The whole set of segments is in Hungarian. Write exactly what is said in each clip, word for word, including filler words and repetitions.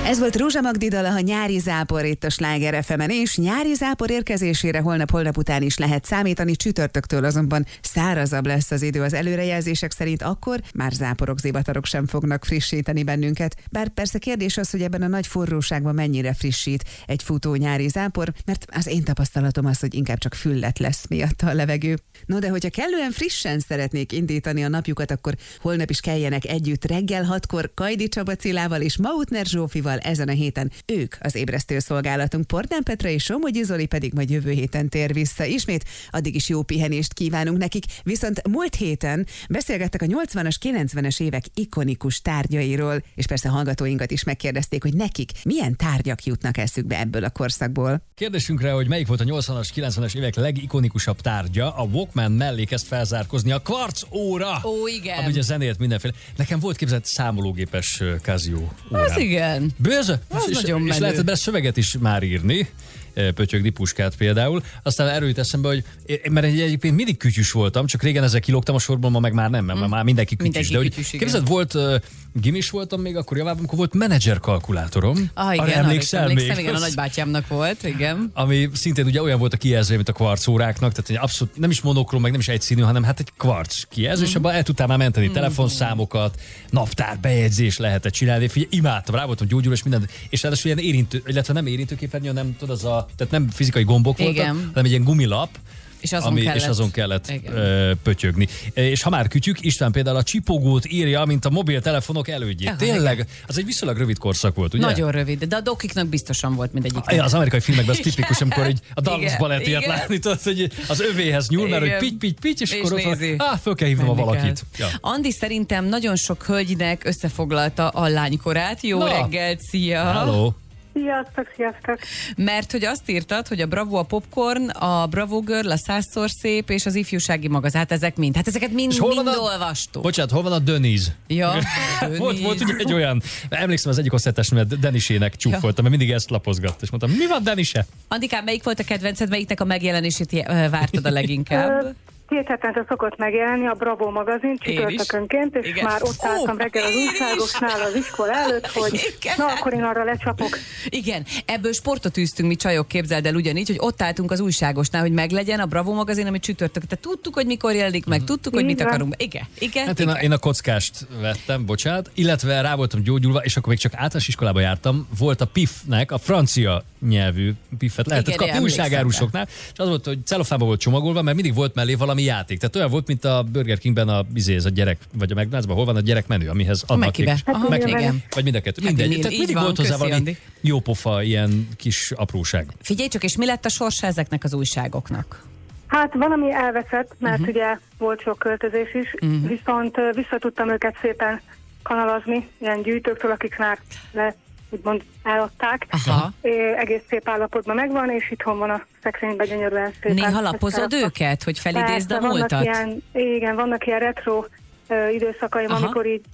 Ez volt Rózsa Magdi dala, a Nyári zápor itt a Sláger ef emen, és nyári zápor érkezésére holnap-holnap után is lehet számítani, csütörtöktől azonban szárazabb lesz az idő az előrejelzések szerint, akkor már záporok, zivatarok sem fognak frissíteni bennünket. Bár persze kérdés az, hogy ebben a nagy forróságban mennyire frissít egy futó nyári zápor, mert az én tapasztalatom az, hogy inkább csak füllet lesz miatta a levegő. No, de hogyha kellően frissen szeretnék indítani a napjukat, akkor holnap is keljenek együtt reggel hatkor Kajdi Csaba Cilával és Mautner Zsófival. Ezen a héten ők az ébresztő szolgálatunk, Pordán Petra és Somogyi Zoli pedig majd jövő héten tér vissza ismét, addig is jó pihenést kívánunk nekik. Viszont múlt héten beszélgettek a nyolcvanas, kilencvenes évek ikonikus tárgyairól, és persze hallgatóinkat is megkérdezték, hogy nekik milyen tárgyak jutnak eszükbe ebből a korszakból. Kérdésünkre, hogy melyik volt a nyolcvanas, kilencvenes évek legikonikusabb tárgya, a Walkman mellé kezd felzárkozni a kvarc óra. Ó, igen. Ami ugye zenélt mindenféle. Nekem volt képzelt számológépes Casio órám. Az igen. Bőze? Az és, nagyon és menő. lehetett bele szöveget is már írni, pötyögni puskát például. Aztán erről jut eszembe, hogy mert egyébként mindig kütyűs voltam, csak régen ezzel kilógtam a sorból, ma meg már nem, mert mm. már mindenki kütyűs. Mindenki de hogy kütyűs, képzeld, volt uh, gimis voltam még akkor javában, amikor volt menedzser kalkulátorom. Ah, igen, arra emlékszel emlékszem, még? igen, a nagybátyámnak volt, igen. Ami szintén ugye olyan volt a kijelzője, mint a kvarc óráknak, tehát egy abszolút nem is monokrom, meg nem is egyszínű, hanem hát egy kvarc kijelző, mm. és abban el tudtál már menteni mm. telefonszámokat, naptár, bejegyzés lehetett csinálni. Figyelj, imádtam, rá voltam gyógyuló és mindent. És ráadásul ilyen érintő, illetve nem érintőképernyő, nem tudod, az a, tehát nem fizikai gombok voltak, igen. hanem egy ilyen gumilap, És azon ami, kellett, és azon kellett ö, pötyögni. És ha már kütyük, István például a csipogót írja, mint a mobiltelefonok elődjét. Ja, Tényleg, igen. az egy viszonylag rövid korszak volt, ugye? Nagyon rövid, de a dokiknak biztosan volt mindegyik. Ja, az amerikai filmekben az tipikus, amikor egy, a Dallas Igen, balett ilyet igen. látni, tudod, hogy az övéhez nyúl, mert hogy pitty, pitty, pitty, és, És akkor ott van, nézi. á, föl kell hívnom a Menni valakit. Ja. Andi szerintem nagyon sok hölgynek összefoglalta a lánykorát. Jó Na. reggelt, szia! Hello. Sziasztok, sziasztok! Mert hogy azt írtad, hogy a Bravo a Popcorn, a Bravo Girl, a Százszor szép és az ifjúsági magazin. Hát ezek mind. Hát ezeket mind, És hol mind van a- olvastuk. Bocsánat, hol van a Denise? Ja, Volt, volt ugye egy olyan, emlékszem az egyik osztálytársamat Denisének csúfoltam, mert mindig ezt lapozgatta, és mondtam, mi van Denise? Andikám, melyik volt a kedvenced, melyiknek a megjelenését ö, vártad a leginkább? Két hetente szokott megjelenni a Bravo magazin csütörtökönként, és Igen. már ott álltam Ó, reggel az igen. újságosnál az iskola előtt, hogy Igen. na akkor én arra lecsapok. Igen, ebből sportot űztünk mi csajok, képzeld el ugyanígy, hogy ott álltunk az újságosnál, hogy meglegyen a Bravo magazin, ami csütörtök. Tehát tudtuk, hogy mikor jelenik meg, tudtuk, hogy Így mit van. akarunk. Igen, igen. Hát én a, igen. én a kockást vettem, bocsánat, illetve rá voltam gyógyulva, és akkor még csak általános iskolába jártam, volt a pifnek, a francia nyelvű pifet lehetett Igen, kapni emlékszem újságárusoknál, és az volt, hogy celofánba volt csomagolva, mert mindig volt mellé valami játék. Tehát olyan volt, mint a Burger Kingben a, izé, ez a gyerek, vagy a McDonald'sban, hol van a gyerek menü, amihez adnak Mekibe. még- Aha, Mekibe. igen. Vagy mind a kettő. Happy Mindegy. Meal, Tehát így mindig van, volt hozzá köszi, valami Andi. jó pofa, ilyen kis apróság. Figyelj csak, és mi lett a sorsa ezeknek az újságoknak? Hát valami elveszett, mert uh-huh. ugye volt sok költözés is, uh-huh. viszont ö, vissza tudtam őket szépen kanalazni, ilyen gyűjtőktől, akik már le, úgymond eladták. Aha. É, egész szép állapotban megvan, és itthon van a szekrényben gyönyörűen szépen. Néha Ezt lapozod eladtam. őket, hogy felidézd a Persze, vannak múltat? ilyen, igen, vannak ilyen retro ö, időszakaim, Aha. amikor így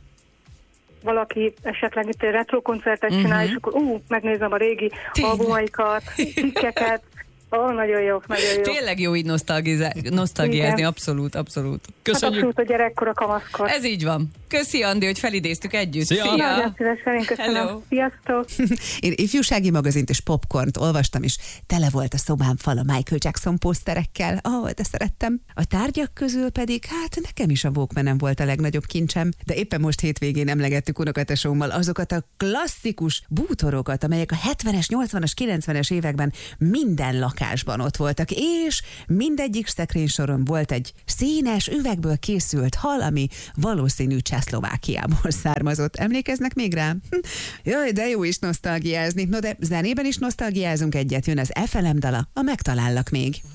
valaki esetleg itt egy retro koncertet Mhm. csinál, és akkor ú, megnézem a régi Tényleg? albumaikat, cikkeket. Ó, nagyon jó, nagyon jó. Tényleg jó így nosztalgizá- nosztalgiázni, Igen. abszolút, abszolút. Hát Köszönjük! abszolút a gyerekkor, a kamaszkor. Ez így van. Köszi, Andi, hogy felidéztük együtt. Szia! Nagyon szívesen, én köszönöm. Hello. Sziasztok! Én ifjúsági magazint és popcornt olvastam, és tele volt a szobám fala Michael Jackson poszterekkel. Ó, de szerettem. A tárgyak közül pedig, hát nekem is a Walkmanem volt a legnagyobb kincsem, de éppen most hétvégén emlegettük unokatesómmal azokat a klasszikus bútorokat, amelyek a hetvenes, nyolcvanas, kilencvenes években minden lakásban ott voltak, és mindegyik szekrénysoron volt egy színes, üvegből készült hal, ami valószínű Csehszlovákiából származott. Emlékeznek még rá? Hm. Jaj, de jó is nosztalgiázni. No de zenében is nosztalgiázunk egyet, jön az ef el em dala, a Megtalállak még.